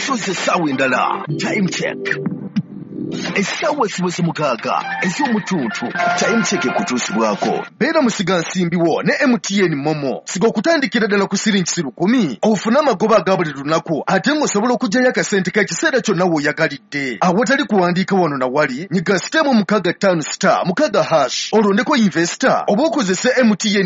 soze essaawa endala. Time check. Essaawa ziweze mukaaga ez'omutuntu. Time check ekutuusibwako. Beera musiga nsimbiwo ne MTN Momo. Siga okutandikira ddala ku siringi 10 ofune amagoba aga buli lunaku ate ng'osobola okuggyayo akasente k'ekiseera kyonna w'oyagalidde. Awatali kuwandiika wano na wali nyiga *655# olondeko investor oba okozese MTN